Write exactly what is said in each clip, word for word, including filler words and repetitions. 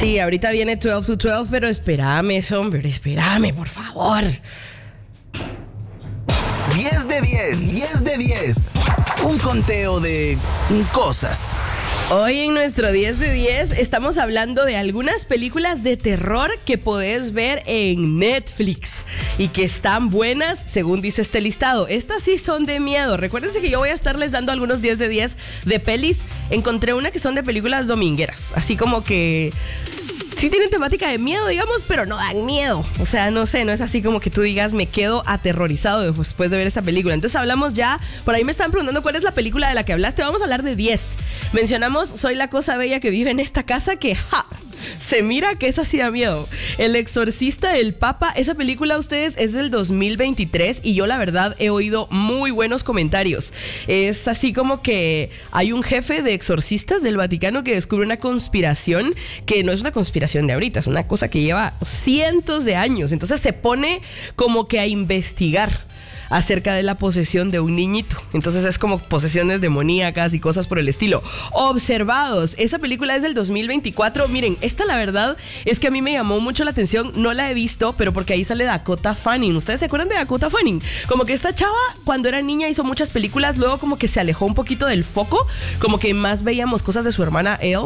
Sí, ahorita viene doce to doce, pero espérame, hombre, espérame, por favor. diez de diez, diez de diez. Un conteo de cosas. Hoy en nuestro diez de diez estamos hablando de algunas películas de terror que podés ver en Netflix y que están buenas según dice este listado. Estas sí son de miedo. Recuérdense que yo voy a estarles dando algunos diez de diez de pelis. Encontré una que son de películas domingueras, así como que sí tienen temática de miedo, digamos, pero no dan miedo. O sea, no sé, no es así como que tú digas, me quedo aterrorizado después de ver esta película. Entonces hablamos ya, por ahí me están preguntando cuál es la película de la que hablaste. Vamos a hablar de diez. Mencionamos Soy la cosa bella que vive en esta casa, que ja, se mira que esa sí da miedo. El exorcista del Papa, esa película, ustedes, es del dos mil veintitrés y yo la verdad he oído muy buenos comentarios. Es así como que hay un jefe de exorcistas del Vaticano que descubre una conspiración que no es una conspiración de ahorita, es una cosa que lleva cientos de años. Entonces se pone como que a investigar acerca de la posesión de un niñito. Entonces es como posesiones demoníacas y cosas por el estilo. Observados, esa película es del dos mil veinticuatro. Miren, esta la verdad es que a mí me llamó mucho la atención. No la he visto, pero porque ahí sale Dakota Fanning. ¿Ustedes se acuerdan de Dakota Fanning? Como que esta chava cuando era niña hizo muchas películas, luego como que se alejó un poquito del foco, como que más veíamos cosas de su hermana Elle.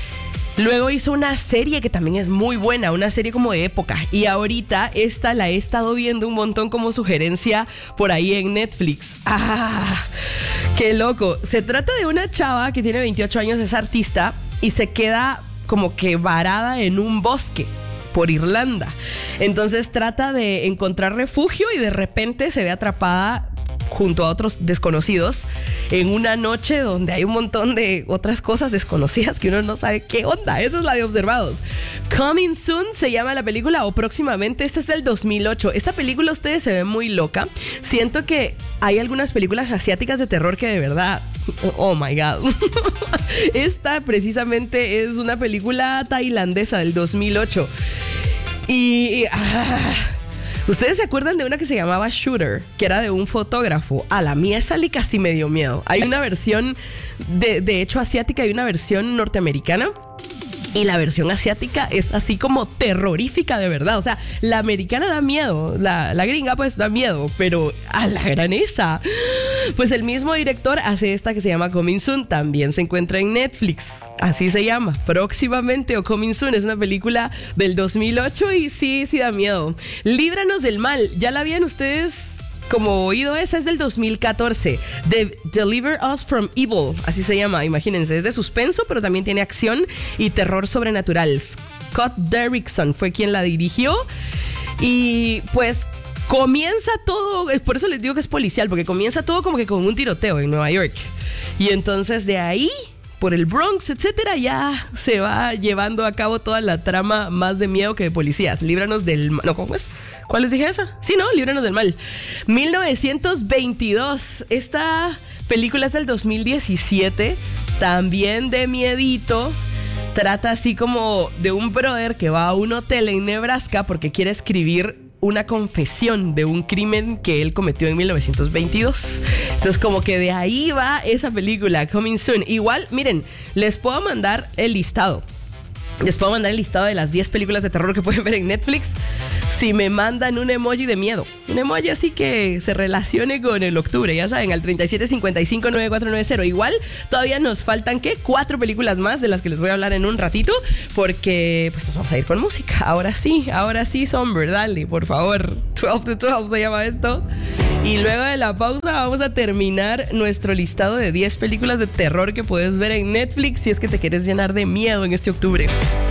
Luego hizo una serie que también es muy buena, una serie como de época. Y ahorita esta la he estado viendo un montón como sugerencia por ahí en Netflix. ¡Ah! ¡Qué loco! Se trata de una chava que tiene veintiocho años, es artista y se queda como que varada en un bosque por Irlanda. Entonces trata de encontrar refugio y de repente se ve atrapada junto a otros desconocidos en una noche donde hay un montón de otras cosas desconocidas que uno no sabe qué onda. Esa es la de Observados. Coming Soon se llama la película, o próximamente. Esta es del dos mil ocho. Esta película ustedes se ven muy loca. Siento que hay algunas películas asiáticas de terror que de verdad, oh my god. Esta precisamente es una película tailandesa del dos mil ocho y ah, ¿ustedes se acuerdan de una que se llamaba Shooter? Que era de un fotógrafo. A la mía esa le casi me dio miedo. Hay una versión, de, de hecho asiática, y una versión norteamericana. Y la versión asiática es así como terrorífica de verdad. O sea, la americana da miedo, la, la gringa pues da miedo, pero a la gran esa. Pues el mismo director hace esta que se llama Coming Soon, también se encuentra en Netflix. Así se llama, próximamente o Coming Soon. Es una película del dos mil ocho y sí, sí da miedo. Líbranos del mal, ¿ya la habían ustedes como oído? Esa es del dos mil catorce. The Deliver Us from Evil, así se llama, imagínense. Es de suspenso, pero también tiene acción y terror sobrenatural. Scott Derrickson fue quien la dirigió. Y pues comienza todo, por eso les digo que es policial, porque comienza todo como que con un tiroteo en Nueva York. Y entonces de ahí, por el Bronx, etcétera, ya se va llevando a cabo toda la trama más de miedo que de policías. Líbranos del mal. No, ¿cómo es? ¿Cuál les dije esa? Sí, no, Líbranos del mal. mil novecientos veintidós. Esta película es del dos mil diecisiete, también de miedito. Trata así como de un brother que va a un hotel en Nebraska porque quiere escribir una confesión de un crimen que él cometió en mil novecientos veintidós. Entonces como que de ahí va esa película, Coming Soon. Igual, miren, les puedo mandar el listado. Les puedo mandar el listado de las diez películas de terror que pueden ver en Netflix si me mandan un emoji de miedo. Un emoji así que se relacione con el octubre, ya saben, al treinta y siete cincuenta y cinco noventa y cuatro noventa. Igual, todavía nos faltan, ¿qué? Cuatro películas más de las que les voy a hablar en un ratito, porque pues nos vamos a ir con música. Ahora sí, ahora sí, Somber, dale, por favor. doce to doce se llama esto. Y luego de la pausa vamos a terminar nuestro listado de diez películas de terror que puedes ver en Netflix si es que te quieres llenar de miedo en este octubre.